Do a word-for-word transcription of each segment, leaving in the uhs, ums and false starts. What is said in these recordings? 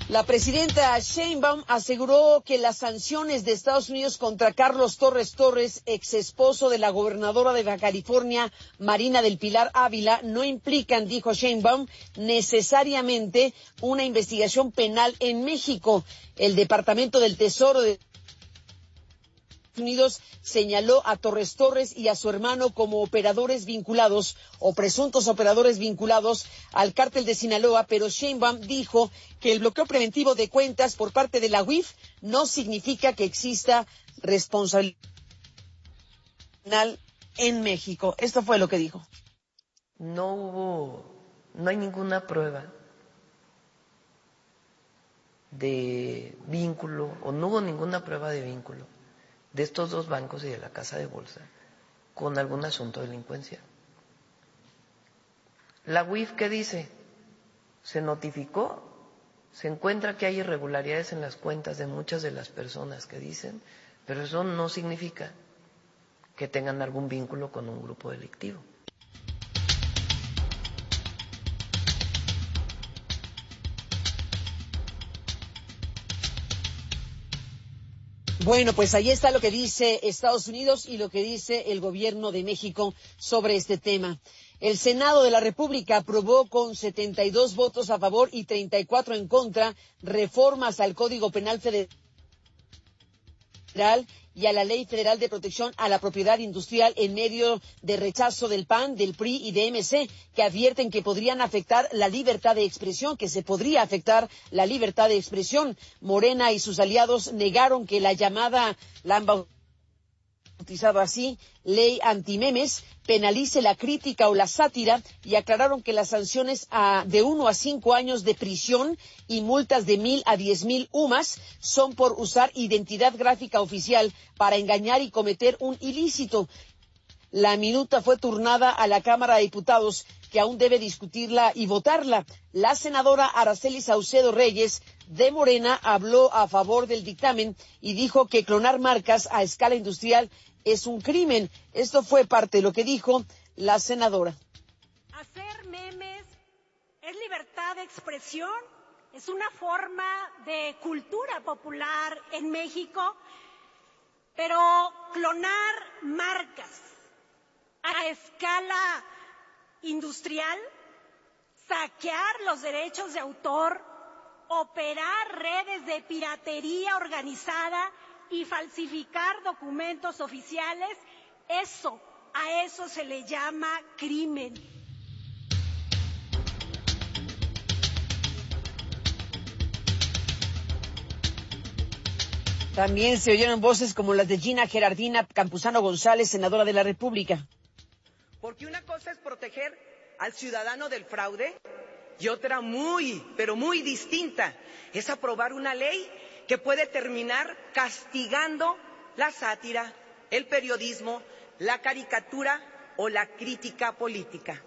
La presidenta Sheinbaum aseguró que las sanciones de Estados Unidos contra Carlos Torres Torres, ex esposo de la gobernadora de Baja California, Marina del Pilar Ávila, no implican, dijo Sheinbaum, necesariamente una investigación penal en México. El Departamento del Tesoro de Unidos señaló a Torres Torres y a su hermano como operadores vinculados o presuntos operadores vinculados al cártel de Sinaloa, pero Sheinbaum dijo que el bloqueo preventivo de cuentas por parte de la U I F no significa que exista responsabilidad penal en México. Esto fue lo que dijo. No hubo, no hay ninguna prueba de vínculo o no hubo ninguna prueba de vínculo de estos dos bancos y de la casa de bolsa con algún asunto de delincuencia. La U I F, ¿qué dice? Se notificó, se encuentra que hay irregularidades en las cuentas de muchas de las personas que dicen, pero eso no significa que tengan algún vínculo con un grupo delictivo. Bueno, pues ahí está lo que dice Estados Unidos y lo que dice el gobierno de México sobre este tema. El Senado de la República aprobó con setenta y dos votos a favor y treinta y cuatro en contra reformas al Código Penal Federal y a la Ley Federal de Protección a la Propiedad Industrial en medio de rechazo del P A N, del P R I y de M C, que advierten que podrían afectar la libertad de expresión, que se podría afectar la libertad de expresión. Morena y sus aliados negaron que la llamada, la han bautizado así, ley antimemes, penalice la crítica o la sátira y aclararon que las sanciones a, de uno a cinco años de prisión y multas de mil a diez mil UMAS son por usar identidad gráfica oficial para engañar y cometer un ilícito. La minuta fue turnada a la Cámara de Diputados, que aún debe discutirla y votarla. La senadora Araceli Saucedo Reyes, de Morena, habló a favor del dictamen y dijo que clonar marcas a escala industrial es un crimen. Esto fue parte de lo que dijo la senadora. Hacer memes es libertad de expresión, es una forma de cultura popular en México, pero clonar marcas a escala industrial, saquear los derechos de autor, operar redes de piratería organizada y falsificar documentos oficiales, eso, a eso se le llama crimen. También se oyeron voces como las de Gina Gerardina Campuzano González, senadora de la República. Porque una cosa es proteger al ciudadano del fraude y otra muy, pero muy distinta es aprobar una ley que puede terminar castigando la sátira, el periodismo, la caricatura o la crítica política.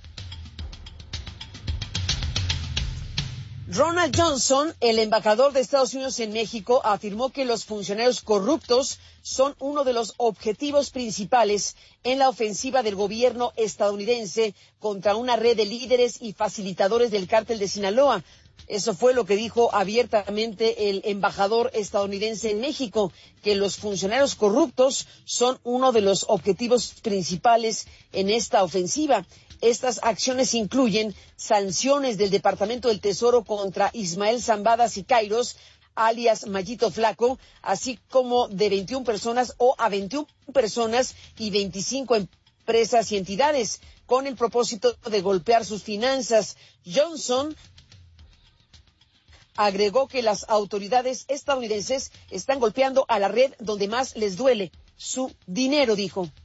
Ronald Johnson, el embajador de Estados Unidos en México, afirmó que los funcionarios corruptos son uno de los objetivos principales en la ofensiva del gobierno estadounidense contra una red de líderes y facilitadores del cártel de Sinaloa. Eso fue lo que dijo abiertamente el embajador estadounidense en México, que los funcionarios corruptos son uno de los objetivos principales en esta ofensiva. Estas acciones incluyen sanciones del Departamento del Tesoro contra Ismael Zambada Siqueiros, alias Mayito Flaco, así como de veintiuna personas o a veintiuna personas y veinticinco empresas y entidades, con el propósito de golpear sus finanzas. Johnson agregó que las autoridades estadounidenses están golpeando a la red donde más les duele, su dinero, dijo.